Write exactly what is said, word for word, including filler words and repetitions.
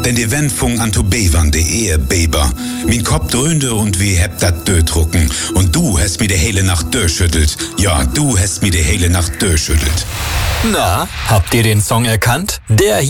Denn die Wend fung an zu bevern, de Ehebeber. Min Kopf dröhnte und wie heb dat dödrucken. Und du hast mir de hele Nacht durchschüttelt. Ja, du hast mir de hele Nacht durchschüttelt. Na, habt ihr den Song erkannt? Der